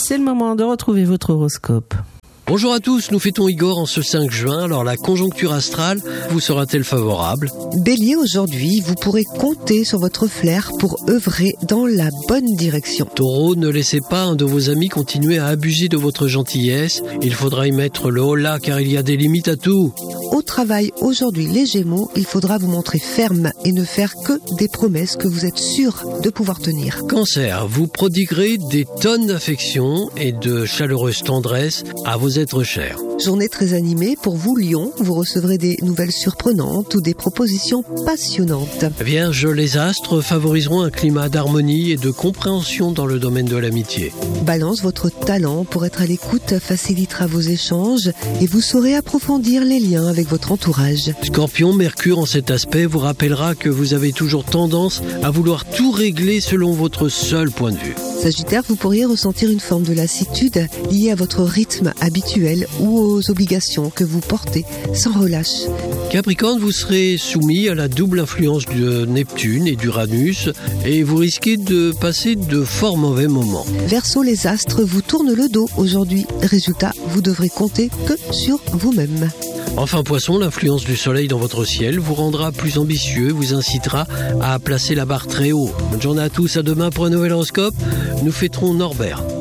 c'est le moment de retrouver votre horoscope. Bonjour à tous, nous fêtons Igor en ce 5 juin, alors la conjoncture astrale vous sera-t-elle favorable ? Bélier, aujourd'hui, vous pourrez compter sur votre flair pour œuvrer dans la bonne direction. Taureau, ne laissez pas un de vos amis continuer à abuser de votre gentillesse, il faudra y mettre le holà car il y a des limites à tout. Au travail, aujourd'hui, les Gémeaux, il faudra vous montrer ferme et ne faire que des promesses que vous êtes sûr de pouvoir tenir. Cancer, vous prodiguerez des tonnes d'affection et de chaleureuse tendresse à vos êtres chers. Journée très animée pour vous, Lion, vous recevrez des nouvelles surprenantes ou des propositions passionnantes. Vierge, les astres favoriseront un climat d'harmonie et de compréhension dans le domaine de l'amitié. Balance, votre talent pour être à l'écoute facilitera vos échanges et vous saurez approfondir les liens avec votre entourage. Scorpion, Mercure en cet aspect vous rappellera que vous avez toujours tendance à vouloir tout régler selon votre seul point de vue. Sagittaire, vous pourriez ressentir une forme de lassitude liée à votre rythme habituel ou aux obligations que vous portez sans relâche. Capricorne, vous serez soumis à la double influence de Neptune et d'Uranus et vous risquez de passer de fort mauvais moments. Verseau, les astres vous tournent le dos aujourd'hui. Résultat, vous devrez compter que sur vous-même. Enfin Poisson, l'influence du soleil dans votre ciel vous rendra plus ambitieux, vous incitera à placer la barre très haut. Bonne journée à tous, à demain pour un nouvel horoscope. Nous fêterons Norbert.